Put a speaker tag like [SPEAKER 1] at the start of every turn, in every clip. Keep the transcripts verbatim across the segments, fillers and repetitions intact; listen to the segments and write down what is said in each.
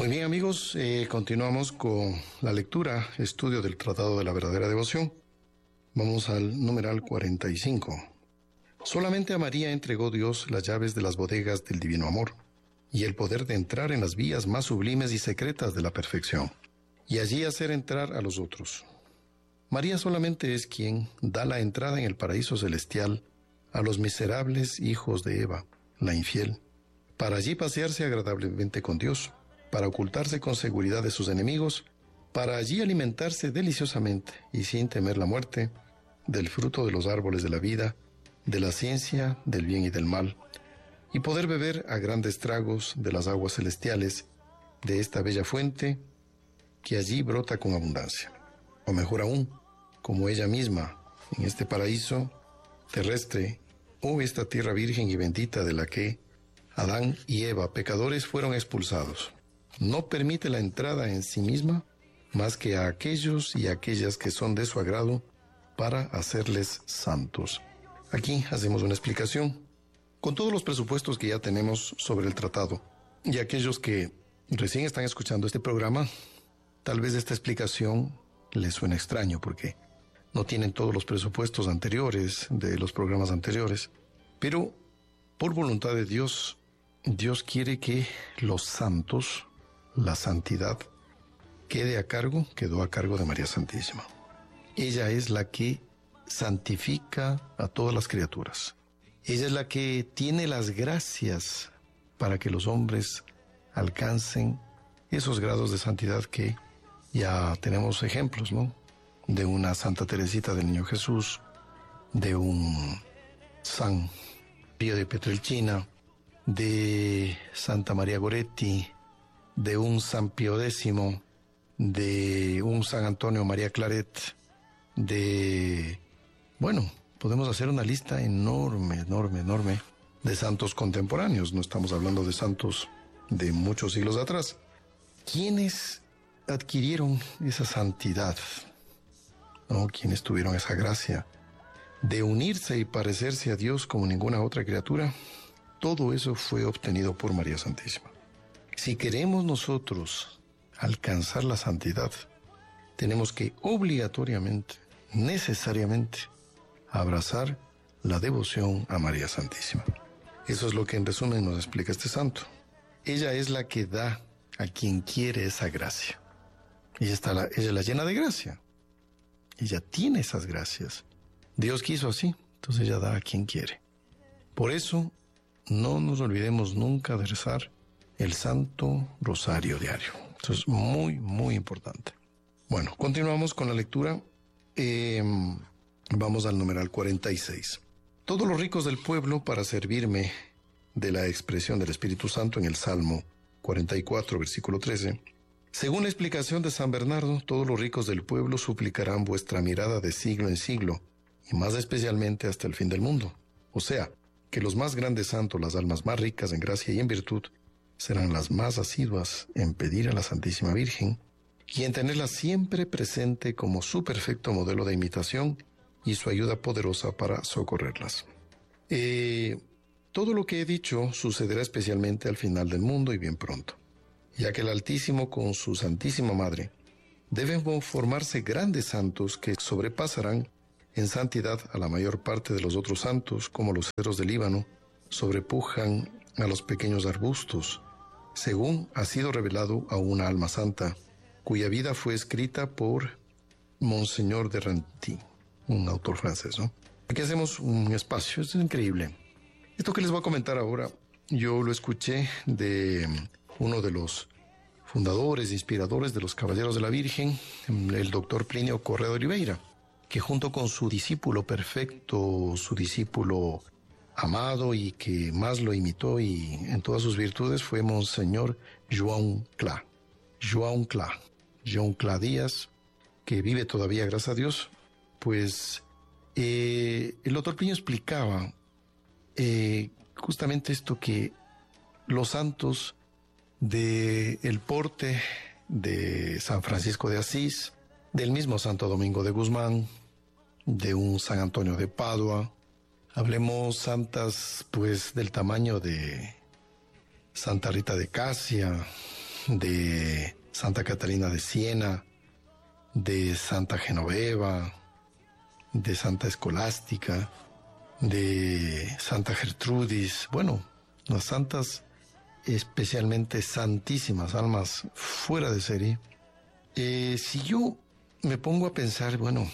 [SPEAKER 1] Muy bien, amigos, eh, continuamos con la lectura, estudio del Tratado de la Verdadera Devoción. Vamos al numeral cuarenta y cinco. Solamente a María entregó Dios las llaves de las bodegas del divino amor y el poder de entrar en las vías más sublimes y secretas de la perfección, y allí hacer entrar a los otros. María solamente es quien da la entrada en el paraíso celestial a los miserables hijos de Eva, la infiel, para allí pasearse agradablemente con Dios, para ocultarse con seguridad de sus enemigos, para allí alimentarse deliciosamente y sin temer la muerte, del fruto de los árboles de la vida, de la ciencia, del bien y del mal, y poder beber a grandes tragos de las aguas celestiales, de esta bella fuente que allí brota con abundancia. O mejor aún, como ella misma, en este paraíso terrestre, o esta tierra virgen y bendita de la que Adán y Eva, pecadores, fueron expulsados. No permite la entrada en sí misma más que a aquellos y aquellas que son de su agrado para hacerles santos. Aquí hacemos una explicación. Con todos los presupuestos que ya tenemos sobre el tratado y aquellos que recién están escuchando este programa, tal vez esta explicación les suene extraño porque no tienen todos los presupuestos anteriores de los programas anteriores, pero por voluntad de Dios, Dios quiere que los santos, la santidad, quede a cargo, quedó a cargo de María Santísima. Ella es la que santifica a todas las criaturas. Ella es la que tiene las gracias para que los hombres alcancen esos grados de santidad que ya tenemos ejemplos, ¿no? De una Santa Teresita del Niño Jesús, de un San Pío de Pietrelcina, de Santa María Goretti, de un San Pío X, de un San Antonio María Claret, de... bueno, podemos hacer una lista enorme, enorme, enorme de santos contemporáneos. No estamos hablando de santos de muchos siglos atrás. ¿Quiénes adquirieron esa santidad? ¿No? ¿Quiénes tuvieron esa gracia de unirse y parecerse a Dios como ninguna otra criatura? Todo eso fue obtenido por María Santísima. Si queremos nosotros alcanzar la santidad, tenemos que obligatoriamente, necesariamente, abrazar la devoción a María Santísima. Eso es lo que en resumen nos explica este santo. Ella es la que da a quien quiere esa gracia. Ella, está la, ella la llena de gracia. Ella tiene esas gracias. Dios quiso así, entonces ella da a quien quiere. Por eso, no nos olvidemos nunca de rezar el Santo Rosario diario. Esto es muy, muy importante. Bueno, continuamos con la lectura. Eh, vamos al numeral cuarenta y seis. Todos los ricos del pueblo, para servirme de la expresión del Espíritu Santo en el Salmo cuarenta y cuatro, versículo trece. Según la explicación de San Bernardo, todos los ricos del pueblo suplicarán vuestra mirada de siglo en siglo, y más especialmente hasta el fin del mundo. O sea, que los más grandes santos, las almas más ricas en gracia y en virtud, serán las más asiduas en pedir a la Santísima Virgen y en tenerla siempre presente como su perfecto modelo de imitación y su ayuda poderosa para socorrerlas. Eh, todo lo que he dicho sucederá especialmente al final del mundo y bien pronto, ya que el Altísimo con su Santísima Madre deben formarse grandes santos que sobrepasarán en santidad a la mayor parte de los otros santos, como los cedros del Líbano sobrepujan a los pequeños arbustos, según ha sido revelado a una alma santa, cuya vida fue escrita por Monseñor de Renty, un autor francés, ¿no? Aquí hacemos un espacio, esto es increíble. Esto que les voy a comentar ahora, yo lo escuché de uno de los fundadores, inspiradores de los Caballeros de la Virgen, el doctor Plinio Correa de Oliveira, que junto con su discípulo perfecto, su discípulo amado y que más lo imitó y en todas sus virtudes fue Monseñor João Clá. João Clá. João Clá Díaz, que vive todavía, gracias a Dios. Pues eh, el doctor Plinio explicaba eh, justamente esto, que los santos de el porte de San Francisco de Asís, del mismo Santo Domingo de Guzmán, de un San Antonio de Padua, hablemos santas pues del tamaño de Santa Rita de Casia, de Santa Catalina de Siena, de Santa Genoveva, de Santa Escolástica, de Santa Gertrudis, bueno, las santas, especialmente santísimas, almas fuera de serie. Eh, si yo me pongo a pensar, bueno,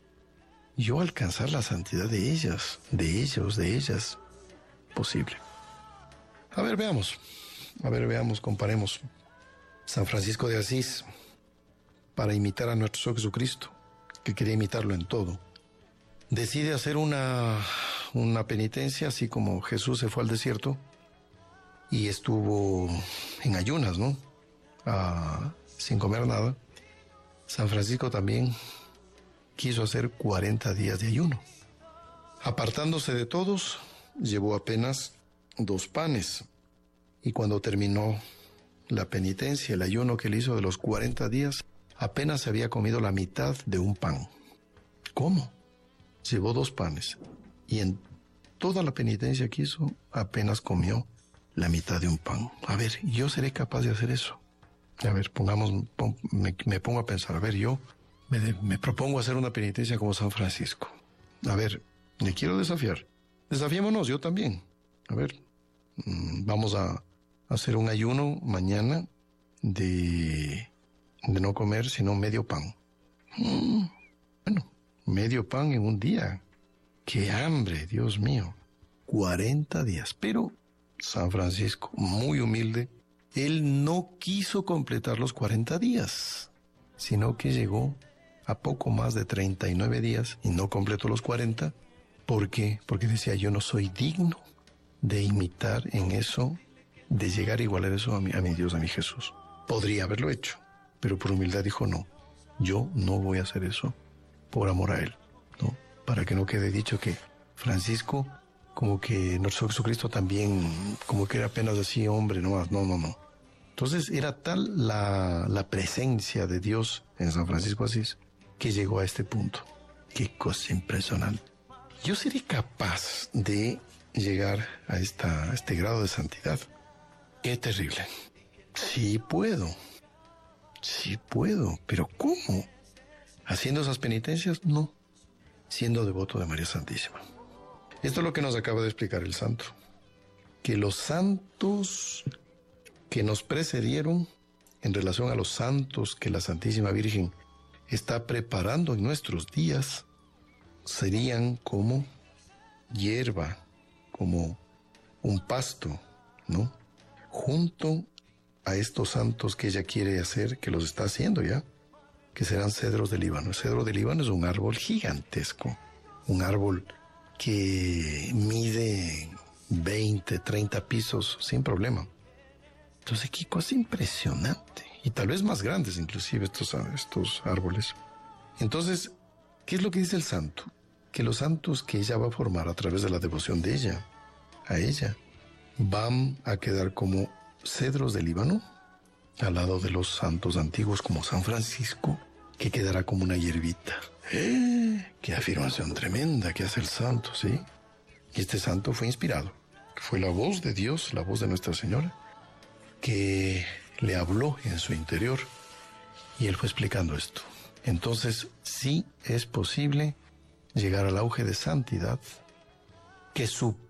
[SPEAKER 1] yo alcanzar la santidad de ellas, de ellos, de ellas, posible. A ver, veamos, a ver, veamos, comparemos. San Francisco de Asís, para imitar a nuestro Jesucristo, que quería imitarlo en todo, decide hacer una, una penitencia, así como Jesús se fue al desierto y estuvo en ayunas, ¿no? Ah, sin comer nada. San Francisco también quiso hacer cuarenta días de ayuno. Apartándose de todos, llevó apenas dos panes. Y cuando terminó la penitencia, el ayuno que él hizo de los cuarenta días, apenas se había comido la mitad de un pan. ¿Cómo? Llevó dos panes y en toda la penitencia que hizo apenas comió la mitad de un pan. A ver, ¿yo seré capaz de hacer eso? A ver, pongamos, pon, me, me pongo a pensar, a ver, yo me, de, me propongo hacer una penitencia como San Francisco. A ver, le quiero desafiar. Desafiémonos, yo también. A ver, mmm, vamos a hacer un ayuno mañana de, de no comer sino medio pan. Mm, bueno, medio pan en un día. ¡Qué hambre, Dios mío! cuarenta días. Pero San Francisco, muy humilde, él no quiso completar los cuarenta días, sino que llegó a poco más de treinta y nueve días y no completó los cuarenta. ¿Por qué? Porque decía, yo no soy digno de imitar en eso, de llegar a igualar eso a mi, a mi Dios, a mi Jesús. Podría haberlo hecho, pero por humildad dijo, no, yo no voy a hacer eso por amor a Él, ¿no? Para que no quede dicho que Francisco, como que nuestro Jesucristo también, como que era apenas así, hombre, no más, no, no, no. Entonces era tal la, la presencia de Dios en San Francisco de Asís que llegó a este punto. Qué cosa impresionante. Yo seré capaz de llegar a, esta, a este grado de santidad. Qué terrible. Sí puedo, sí puedo, pero ¿cómo? ¿Haciendo esas penitencias? No. Siendo devoto de María Santísima. Esto es lo que nos acaba de explicar el santo. Que los santos que nos precedieron en relación a los santos que la Santísima Virgen está preparando en nuestros días serían como hierba, como un pasto, ¿no? Junto a estos santos que ella quiere hacer, que los está haciendo ya, que serán cedros del Líbano. El cedro del Líbano es un árbol gigantesco, un árbol que mide veinte, treinta pisos sin problema. Entonces, qué cosa impresionante. Y tal vez más grandes inclusive estos, estos árboles. Entonces, ¿qué es lo que dice el santo? Que los santos que ella va a formar a través de la devoción de ella, a ella, van a quedar como cedros del Líbano, al lado de los santos antiguos como San Francisco, que quedará como una hierbita. ¡Eh! ¡Qué afirmación tremenda que hace el santo!, ¿sí? Y este santo fue inspirado. Fue la voz de Dios, la voz de Nuestra Señora, que le habló en su interior y él fue explicando esto. Entonces, sí es posible llegar al auge de santidad que su